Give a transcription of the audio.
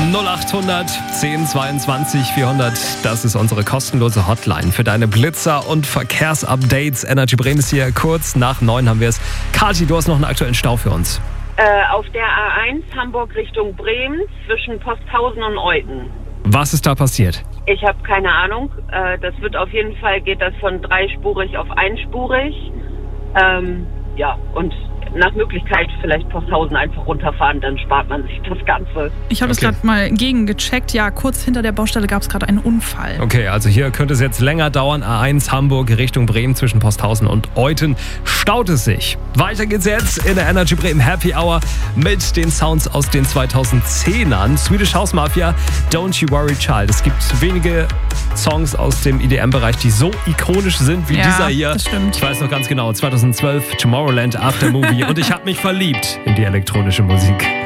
0800 10 22 400. Das ist unsere kostenlose Hotline für deine Blitzer- und Verkehrsupdates. Energy Bremen ist hier. Kurz nach 9 haben wir es. Kathi, du hast noch einen aktuellen Stau für uns. Auf der A1 Hamburg Richtung Bremen zwischen Posthausen und Euten. Was ist da passiert? Ich habe keine Ahnung. Das wird auf jeden Fall, geht das von dreispurig auf einspurig. Und nach Möglichkeit vielleicht Posthausen einfach runterfahren, dann spart man sich das Ganze. Ich habe das gerade mal gegengecheckt. Ja, kurz hinter der Baustelle gab es gerade einen Unfall. Okay, also hier könnte es jetzt länger dauern. A1 Hamburg Richtung Bremen zwischen Posthausen und Euten staut es sich. Weiter geht's jetzt in der Energy Bremen Happy Hour mit den Sounds aus den 2010ern. Swedish House Mafia, Don't You Worry Child. Es gibt wenige Songs aus dem EDM-Bereich, die so ikonisch sind wie dieser hier. Das stimmt. Ich weiß noch ganz genau, 2012 Tomorrowland After Movie und ich habe mich verliebt in die elektronische Musik.